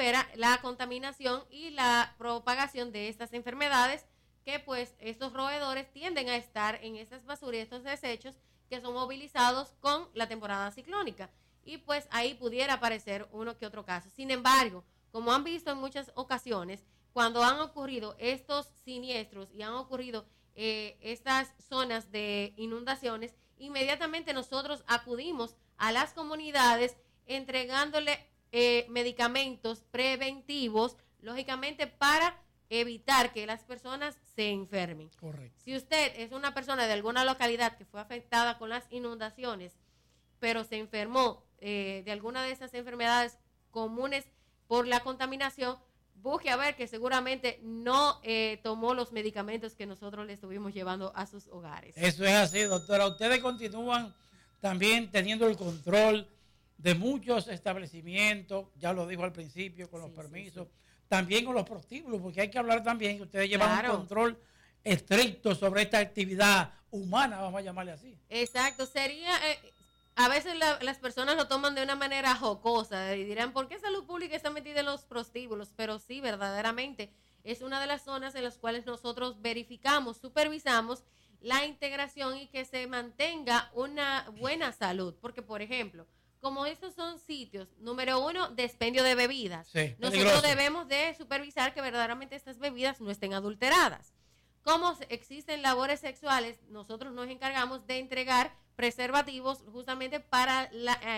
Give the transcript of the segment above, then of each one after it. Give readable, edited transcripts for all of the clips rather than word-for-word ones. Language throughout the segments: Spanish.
fuera la contaminación y la propagación de estas enfermedades, que pues estos roedores tienden a estar en estas basuras y estos desechos que son movilizados con la temporada ciclónica. Y pues ahí pudiera aparecer uno que otro caso. Sin embargo, como han visto en muchas ocasiones, cuando han ocurrido estos siniestros y han ocurrido estas zonas de inundaciones, inmediatamente nosotros acudimos a las comunidades entregándole medicamentos preventivos, lógicamente para evitar que las personas se enfermen. Correcto. Si usted es una persona de alguna localidad que fue afectada con las inundaciones, pero se enfermó de alguna de esas enfermedades comunes por la contaminación, busque a ver que seguramente no tomó los medicamentos que nosotros le estuvimos llevando a sus hogares. Eso es así, doctora. Ustedes continúan también teniendo el control de muchos establecimientos, ya lo dijo al principio, con los permisos, también con los prostíbulos, porque hay que hablar también que ustedes llevan un control estricto sobre esta actividad humana, vamos a llamarle así. Exacto, sería... a veces las personas lo toman de una manera jocosa y dirán, ¿por qué salud pública está metida en los prostíbulos? Pero sí, verdaderamente, es una de las zonas en las cuales nosotros verificamos, supervisamos la integración y que se mantenga una buena salud. Porque, por ejemplo, como estos son sitios, número uno, de expendio de bebidas, nosotros debemos de supervisar que verdaderamente estas bebidas no estén adulteradas. Como existen labores sexuales, nosotros nos encargamos de entregar preservativos justamente para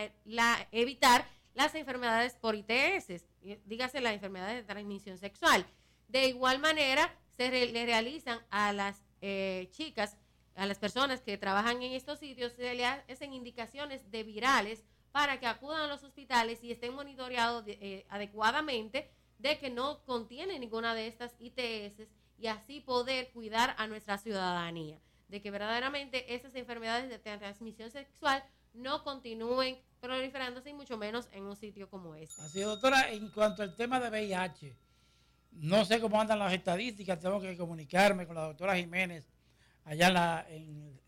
evitar las enfermedades por ITS, dígase las enfermedades de transmisión sexual. De igual manera, le realizan a las chicas, a las personas que trabajan en estos sitios, se le hacen indicaciones de virales para que acudan a los hospitales y estén monitoreados adecuadamente de que no contienen ninguna de estas ITS y así poder cuidar a nuestra ciudadanía, de que verdaderamente esas enfermedades de transmisión sexual no continúen proliferándose y mucho menos en un sitio como este. Así, doctora, en cuanto al tema de VIH, no sé cómo andan las estadísticas, tengo que comunicarme con la doctora Jiménez allá en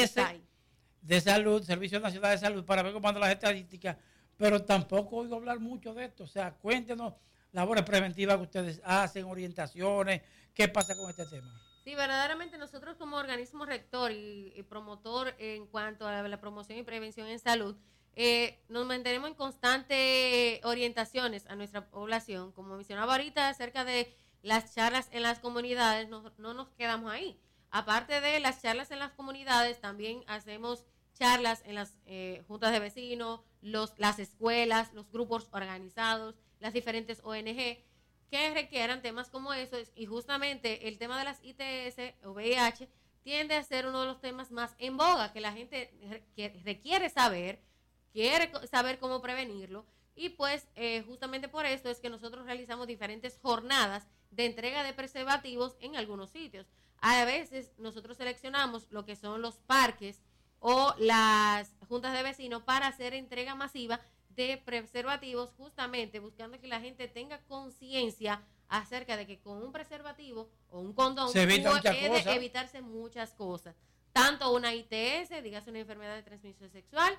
de salud, Servicio Nacional de Salud, para ver cómo andan las estadísticas, pero tampoco oigo hablar mucho de esto. O sea, cuéntenos labores preventivas que ustedes hacen, orientaciones, qué pasa con este tema. Sí, verdaderamente nosotros como organismo rector y promotor en cuanto a la promoción y prevención en salud, nos mantenemos en constante orientaciones a nuestra población. Como mencionaba ahorita acerca de las charlas en las comunidades, no nos quedamos ahí. Aparte de las charlas en las comunidades, también hacemos charlas en las juntas de vecinos, las escuelas, los grupos organizados, las diferentes ONG que requieran temas como esos, y justamente el tema de las ITS o VIH tiende a ser uno de los temas más en boga, que la gente requiere saber, quiere saber cómo prevenirlo, y pues justamente por esto es que nosotros realizamos diferentes jornadas de entrega de preservativos en algunos sitios. A veces nosotros seleccionamos lo que son los parques o las juntas de vecinos para hacer entrega masiva de preservativos, justamente buscando que la gente tenga conciencia acerca de que con un preservativo o un condón puede evitarse muchas cosas, tanto una ITS, dígase una enfermedad de transmisión sexual,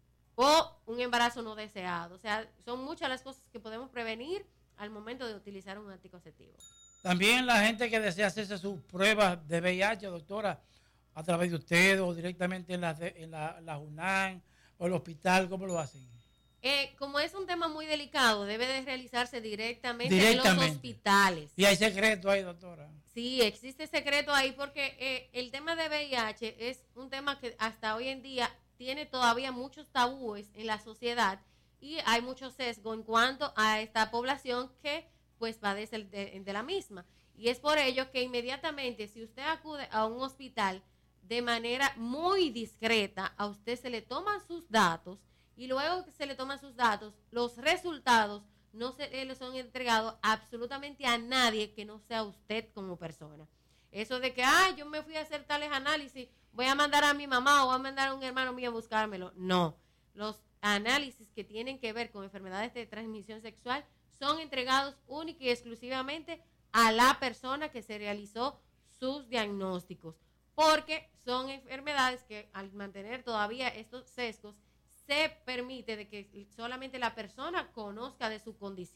o un embarazo no deseado. O sea, son muchas las cosas que podemos prevenir al momento de utilizar un anticonceptivo. También la gente que desea hacerse sus pruebas de VIH, doctora, a través de usted o directamente en la UNAM o el hospital, ¿cómo lo hacen? Como es un tema muy delicado, debe de realizarse directamente en los hospitales. ¿Y hay secreto ahí, doctora? Sí, existe secreto ahí porque el tema de VIH es un tema que hasta hoy en día tiene todavía muchos tabúes en la sociedad y hay mucho sesgo en cuanto a esta población que pues padece de la misma. Y es por ello que inmediatamente, si usted acude a un hospital de manera muy discreta, a usted se le toman sus datos y luego que se le toman sus datos, los resultados no se le son entregados absolutamente a nadie que no sea usted como persona. Eso de que, yo me fui a hacer tales análisis, voy a mandar a mi mamá o voy a mandar a un hermano mío a buscármelo. No, los análisis que tienen que ver con enfermedades de transmisión sexual son entregados única y exclusivamente a la persona que se realizó sus diagnósticos, porque son enfermedades que al mantener todavía estos sesgos se permite de que solamente la persona conozca de su condición.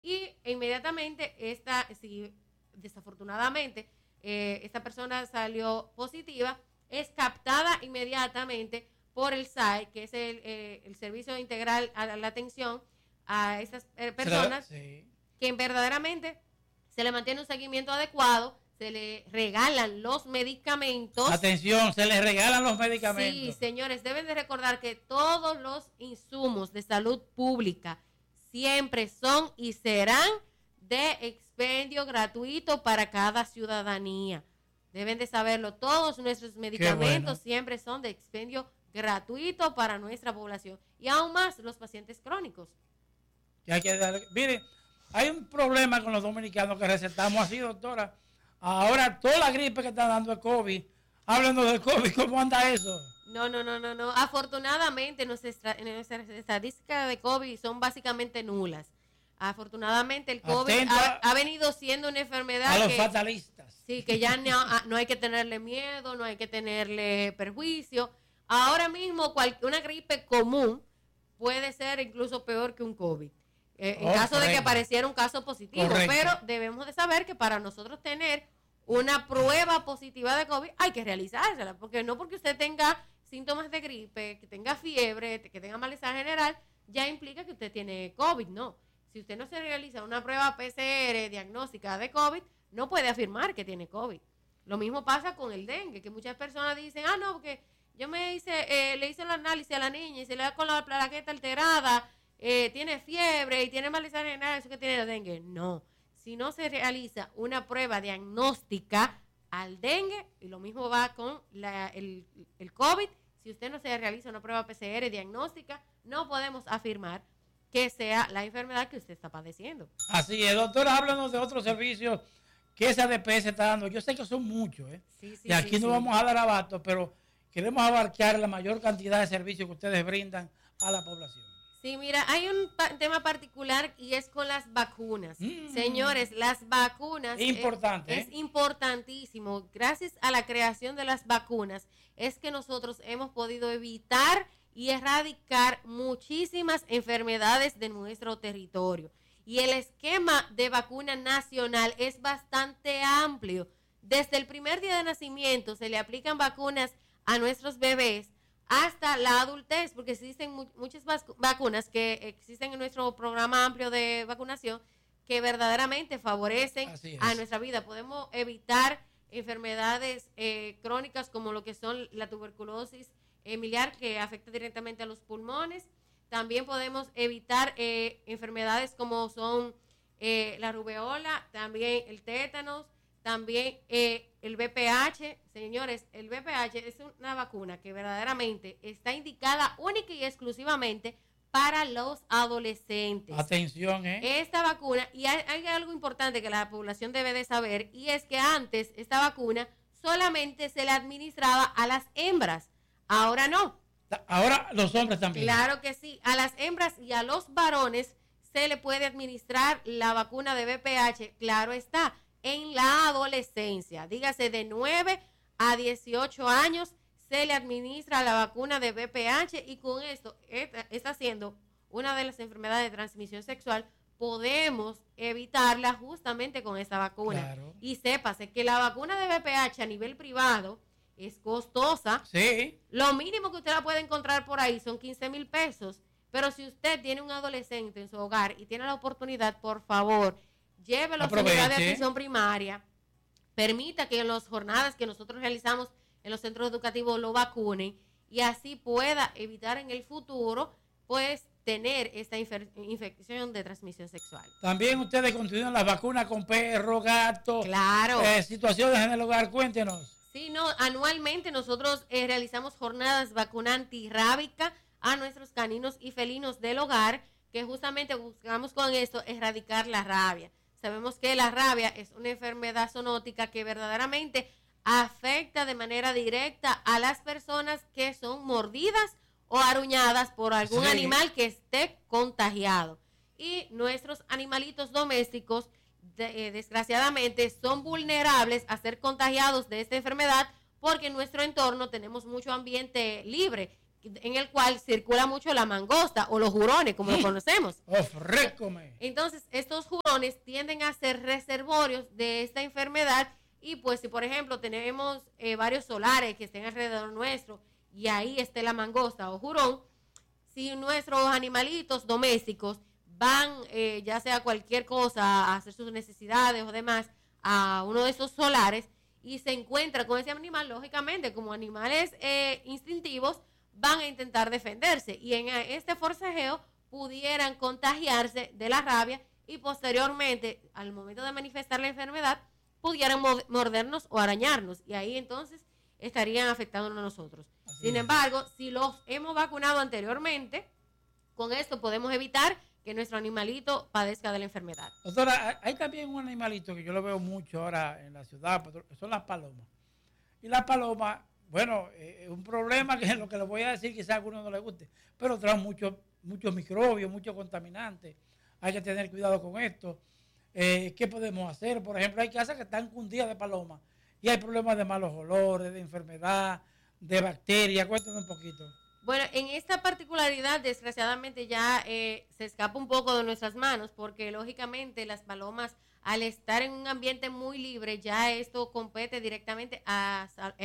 y inmediatamente si desafortunadamente esta persona salió positiva, es captada inmediatamente por el SAE, que es el Servicio Integral a la Atención a esas personas, sí, que verdaderamente se le mantiene un seguimiento adecuado, se le regalan los medicamentos. Atención, se les regalan los medicamentos. Sí, señores, deben de recordar que todos los insumos de salud pública siempre son y serán de expendio gratuito para cada ciudadanía. Deben de saberlo, todos nuestros medicamentos siempre son de expendio gratuito para nuestra población y aún más los pacientes crónicos. Mire, hay un problema con los dominicanos que recetamos así, doctora. Ahora toda la gripe que está dando es COVID. Háblanos del COVID, ¿cómo anda eso? No. Afortunadamente nuestras estadísticas de COVID son básicamente nulas. Afortunadamente el COVID ha venido siendo una enfermedad a los fatalistas. Sí, que ya no hay que tenerle miedo, no hay que tenerle perjuicio. Ahora mismo una gripe común puede ser incluso peor que un COVID. En caso de que apareciera un caso positivo. Correcto. Pero debemos de saber que para nosotros tener una prueba positiva de COVID hay que realizársela, porque no porque usted tenga síntomas de gripe, que tenga fiebre, que tenga malestar general, ya implica que usted tiene COVID, no. Si usted no se realiza una prueba PCR diagnóstica de COVID, no puede afirmar que tiene COVID. Lo mismo pasa con el dengue, que muchas personas dicen, no, porque yo le hice el análisis a la niña y se le da con la plaqueta alterada, tiene fiebre y tiene malestar general, eso que tiene dengue. No, si no se realiza una prueba diagnóstica al dengue, y lo mismo va con el COVID, si usted no se realiza una prueba PCR diagnóstica, no podemos afirmar que sea la enfermedad que usted está padeciendo. Así es, doctora, háblanos de otros servicios que esa ADP se está dando. Yo sé que son muchos, Sí, y aquí no vamos a dar abasto, pero queremos abarcar la mayor cantidad de servicios que ustedes brindan a la población. Sí, mira, hay un tema particular y es con las vacunas. Señores, las vacunas importante, es importantísimo. Gracias a la creación de las vacunas es que nosotros hemos podido evitar y erradicar muchísimas enfermedades de nuestro territorio. Y el esquema de vacuna nacional es bastante amplio. Desde el primer día de nacimiento se le aplican vacunas a nuestros bebés hasta la adultez, porque existen muchas vacunas que existen en nuestro programa amplio de vacunación que verdaderamente favorecen a nuestra vida. Podemos evitar enfermedades crónicas como lo que son la tuberculosis miliar, que afecta directamente a los pulmones. También podemos evitar enfermedades como son la rubeola, también el tétanos, también el VPH. Señores, el VPH es una vacuna que verdaderamente está indicada única y exclusivamente para los adolescentes. Atención, Esta vacuna, y hay algo importante que la población debe de saber, y es que antes esta vacuna solamente se le administraba a las hembras. Ahora no. Ahora los hombres también. Claro que sí. A las hembras y a los varones se le puede administrar la vacuna de VPH, claro está, en la adolescencia. Dígase de 9 a 18 años se le administra la vacuna de VPH y con esto está siendo una de las enfermedades de transmisión sexual. Podemos evitarla justamente con esta vacuna. Claro. Y sépase que la vacuna de VPH a nivel privado es costosa. Sí. Lo mínimo que usted la puede encontrar por ahí son 15,000 pesos. Pero si usted tiene un adolescente en su hogar y tiene la oportunidad, por favor, llévelo a su unidad de atención primaria. Permita que en las jornadas que nosotros realizamos en los centros educativos lo vacunen y así pueda evitar en el futuro, pues, tener esta infección de transmisión sexual. También ustedes continúan las vacunas con perro, gato. Claro. Situaciones en el hogar, cuéntenos. Sí, no, anualmente nosotros realizamos jornadas vacuna antirrábica a nuestros caninos y felinos del hogar, que justamente buscamos con esto erradicar la rabia. Sabemos que la rabia es una enfermedad zoonótica que verdaderamente afecta de manera directa a las personas que son mordidas o aruñadas por algún animal que esté contagiado. Y nuestros animalitos domésticos desgraciadamente son vulnerables a ser contagiados de esta enfermedad porque en nuestro entorno tenemos mucho ambiente libre, en el cual circula mucho la mangosta o los hurones, como lo conocemos. Entonces, estos hurones tienden a ser reservorios de esta enfermedad y pues si, por ejemplo, tenemos varios solares que estén alrededor nuestro y ahí esté la mangosta o hurón, si nuestros animalitos domésticos van, ya sea cualquier cosa, a hacer sus necesidades o demás, a uno de esos solares y se encuentra con ese animal, lógicamente, como animales instintivos, van a intentar defenderse y en este forcejeo pudieran contagiarse de la rabia y posteriormente, al momento de manifestar la enfermedad, pudieran mordernos o arañarnos y ahí entonces estarían afectándonos a nosotros. Sin embargo, si los hemos vacunado anteriormente, con esto podemos evitar que nuestro animalito padezca de la enfermedad. Doctora, hay también un animalito que yo lo veo mucho ahora en la ciudad, son las palomas. Y las palomas, bueno, es un problema que lo que les voy a decir quizás a algunos no les guste, pero traen muchos microbios, muchos contaminantes. Hay que tener cuidado con esto. ¿Qué podemos hacer? Por ejemplo, hay casas que están cundidas de palomas y hay problemas de malos olores, de enfermedad, de bacterias. Cuéntanos un poquito. Bueno, en esta particularidad, desgraciadamente, ya se escapa un poco de nuestras manos porque, lógicamente, las palomas, al estar en un ambiente muy libre, ya esto compete directamente a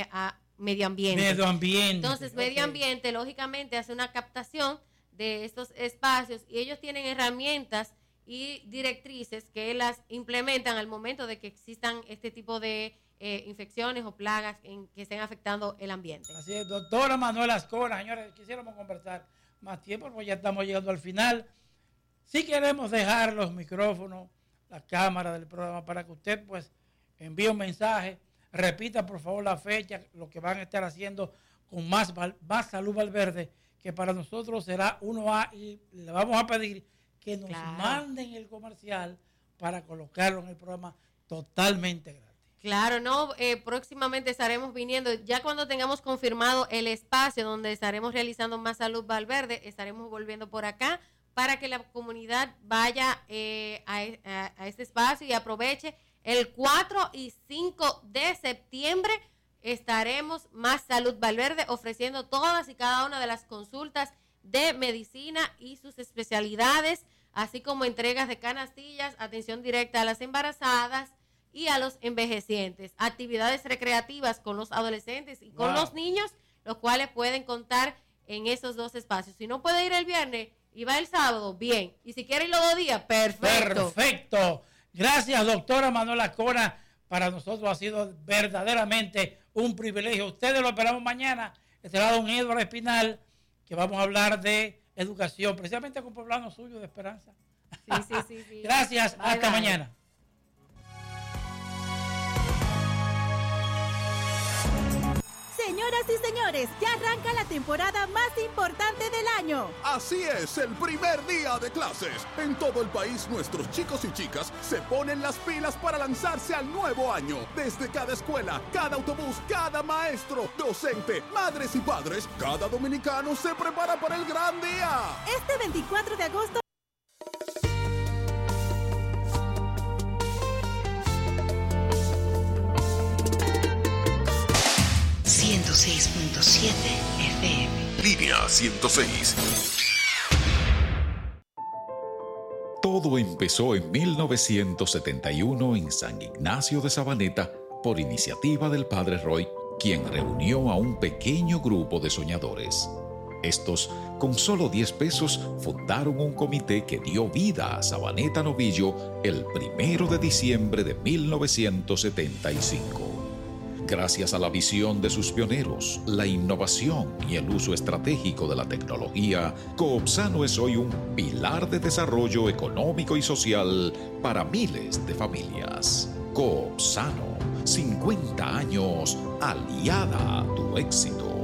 medio ambiente. Entonces, medio ambiente, lógicamente, hace una captación de estos espacios y ellos tienen herramientas y directrices que las implementan al momento de que existan este tipo de infecciones o plagas que estén afectando el ambiente. Así es, doctora Manuela Ascona. Señores, quisiéramos conversar más tiempo porque ya estamos llegando al final. Si queremos dejar los micrófonos, la cámara del programa para que usted pues envíe un mensaje, repita por favor la fecha, lo que van a estar haciendo con más Salud Valverde, que para nosotros será 1A y le vamos a pedir que nos manden el comercial para colocarlo en el programa totalmente gratis. Claro, no, próximamente estaremos viniendo, ya cuando tengamos confirmado el espacio donde estaremos realizando Más Salud Valverde, estaremos volviendo por acá para que la comunidad vaya a este espacio y aproveche. El 4 y 5 de septiembre estaremos Más Salud Valverde ofreciendo todas y cada una de las consultas de medicina y sus especialidades, así como entregas de canastillas, atención directa a las embarazadas y a los envejecientes, actividades recreativas con los adolescentes y con los niños, los cuales pueden contar en esos dos espacios. Si no puede ir el viernes y va el sábado, bien. Y si quiere ir los 2 días, perfecto. Perfecto. Gracias, doctora Manuela Ascona. Para nosotros ha sido verdaderamente un privilegio. Ustedes lo esperamos mañana. Estará don Eduardo Espinal, que vamos a hablar de educación, precisamente con poblano suyo de Esperanza. Sí. Gracias, hasta mañana. Señoras y señores, ya arranca la temporada más importante del año. Así es, el primer día de clases. En todo el país, nuestros chicos y chicas se ponen las pilas para lanzarse al nuevo año. Desde cada escuela, cada autobús, cada maestro, docente, madres y padres, cada dominicano se prepara para el gran día. Este 24 de agosto. ...106.7 FM. Línea 106. Todo empezó en 1971 en San Ignacio de Sabaneta por iniciativa del padre Roy, quien reunió a un pequeño grupo de soñadores. Estos, con solo 10 pesos, fundaron un comité que dio vida a Sabaneta Novillo el 1 de diciembre de 1975. Gracias a la visión de sus pioneros, la innovación y el uso estratégico de la tecnología, Coopsano es hoy un pilar de desarrollo económico y social para miles de familias. Coopsano, 50 años aliada a tu éxito.